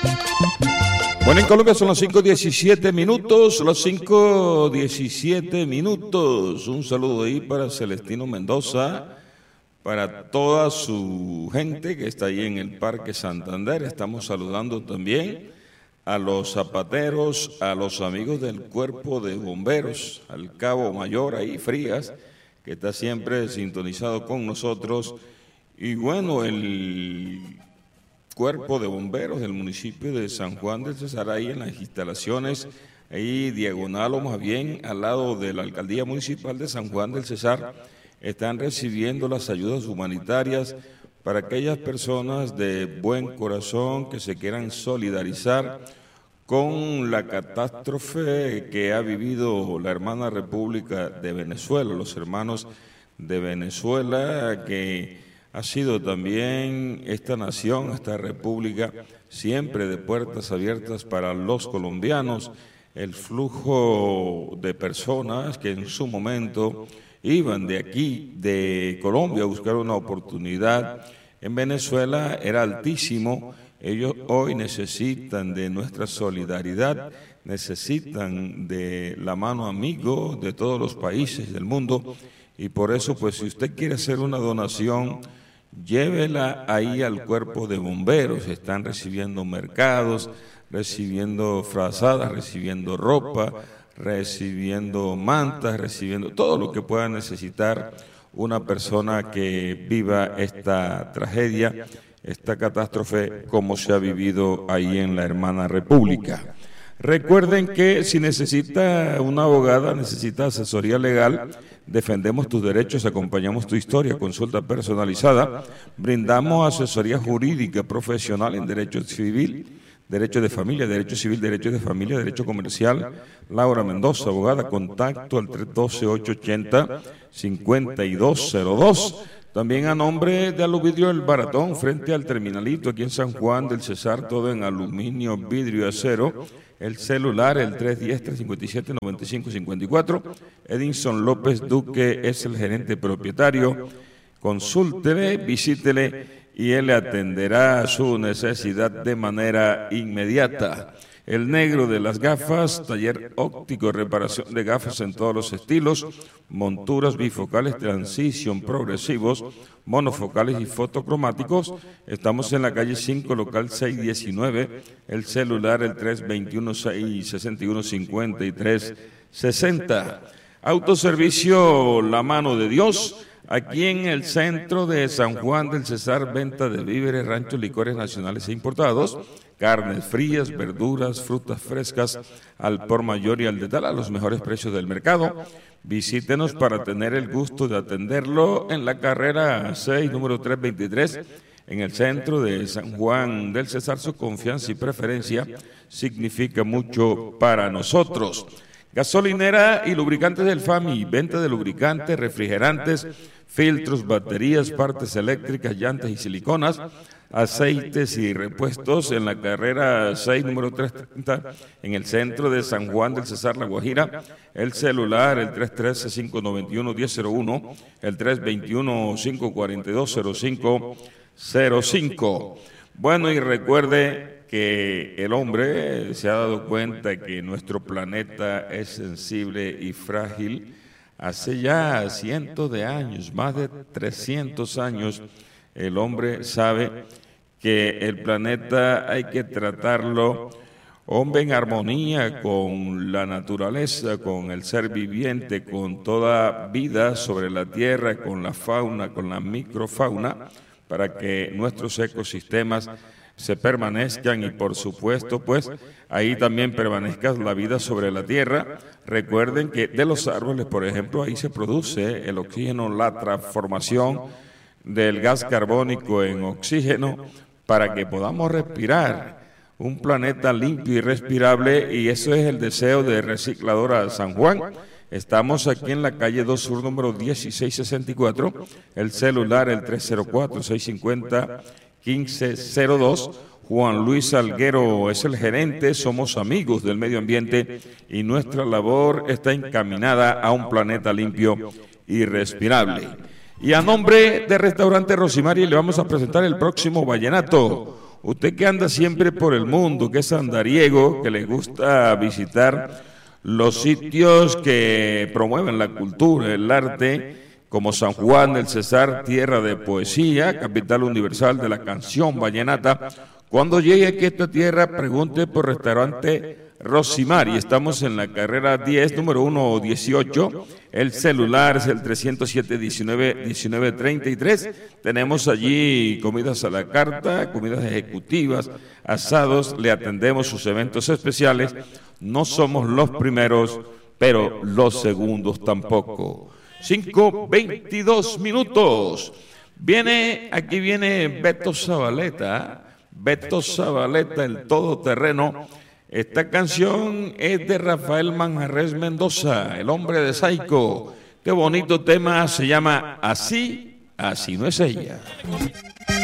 Bueno, en Colombia son las 5:17 minutos, las 5:17 minutos. Un saludo ahí para Celestino Mendoza, para toda su gente que está ahí en el Parque Santander. Estamos saludando también a los zapateros, a los amigos del Cuerpo de Bomberos, al Cabo Mayor ahí, Frías, que está siempre sintonizado con nosotros. Y bueno, el Cuerpo de Bomberos del municipio de San Juan del Cesar, ahí en las instalaciones, ahí diagonal o más bien al lado de la Alcaldía Municipal de San Juan del Cesar, están recibiendo las ayudas humanitarias para aquellas personas de buen corazón que se quieran solidarizar con la catástrofe que ha vivido la hermana República de Venezuela, los hermanos de Venezuela, que ha sido también esta nación, esta república, siempre de puertas abiertas para los colombianos. El flujo de personas que en su momento iban de aquí, de Colombia, a buscar una oportunidad en Venezuela era altísimo. Ellos hoy necesitan de nuestra solidaridad, necesitan de la mano amigo de todos los países del mundo, y por eso, pues, si usted quiere hacer una donación, llévela ahí al Cuerpo de Bomberos. Están recibiendo mercados, recibiendo frazadas, recibiendo ropa, recibiendo mantas, recibiendo todo lo que pueda necesitar una persona que viva esta tragedia, esta catástrofe como se ha vivido ahí en la hermana República. Recuerden que si necesita una abogada, necesita asesoría legal, defendemos tus derechos, acompañamos tu historia, consulta personalizada, brindamos asesoría jurídica profesional en derecho civil, derecho de familia, derecho civil, derecho de familia, derecho comercial. Laura Mendoza, abogada, contacto al 312-880-5202. También a nombre de Aluvidrio El Baratón, frente al Terminalito, aquí en San Juan del Cesar, todo en aluminio, vidrio y acero. El celular, el 310-357-9554. Edinson López Duque es el gerente propietario. Consúltele, visítele y él le atenderá su necesidad de manera inmediata. El Negro de las gafas, taller óptico, reparación de gafas en todos los estilos, monturas bifocales, transición, progresivos, monofocales y fotocromáticos. Estamos en la calle 5, local 619, el celular el 321-661-5360. Autoservicio La Mano de Dios, aquí en el centro de San Juan del Cesar, venta de víveres, ranchos, licores nacionales e importados, carnes frías, verduras, frutas frescas al por mayor y al detalle a los mejores precios del mercado. Visítenos para tener el gusto de atenderlo en la carrera 6, número 323, en el centro de San Juan del Cesar. Su confianza y preferencia significa mucho para nosotros. Gasolinera y lubricantes del FAMI, venta de lubricantes, refrigerantes, filtros, baterías, partes eléctricas, llantas y siliconas, aceites y repuestos en la carrera 6, número 330, en el centro de San Juan del Cesar, La Guajira. El celular, el 313-591-1001, el 321-542-0505. Bueno, y recuerde que el hombre se ha dado cuenta que nuestro planeta es sensible y frágil. Hace ya cientos de años, más de 300 años, el hombre sabe que el planeta hay que tratarlo, hombre, en armonía con la naturaleza, con el ser viviente, con toda vida sobre la tierra, con la fauna, con la microfauna, para que nuestros ecosistemas se permanezcan y, por supuesto, pues ahí también permanezca la vida sobre la tierra. Recuerden que de los árboles, por ejemplo, ahí se produce el oxígeno, la transformación del gas carbónico en oxígeno para que podamos respirar un planeta limpio y respirable, y eso es el deseo de Recicladora San Juan. Estamos aquí en la calle 2 Sur, número 1664, el celular el 304-650-1502. Juan Luis Salguero es el gerente, somos amigos del medio ambiente y nuestra labor está encaminada a un planeta limpio y respirable. Y a nombre de Restaurante Rosimari le vamos a presentar el próximo vallenato, usted que anda siempre por el mundo, que es andariego, que le gusta visitar los sitios que promueven la cultura, el arte, como San Juan del Cesar, tierra de poesía, capital universal de la canción vallenata. Cuando llegue aquí a esta tierra, pregunte por restaurante Rosimar, y estamos en la carrera 10, número 118. El celular es el 307-19-1933. Tenemos allí comidas a la carta, comidas ejecutivas, asados. Le atendemos sus eventos especiales. No somos los primeros, pero los segundos tampoco. 5:22 minutos. Aquí viene Beto Zabaleta. Beto Zabaleta, el todoterreno. Esta canción es de Rafael Manjarrés Mendoza, el hombre de Saico. Qué bonito tema, se llama Así, así no es ella.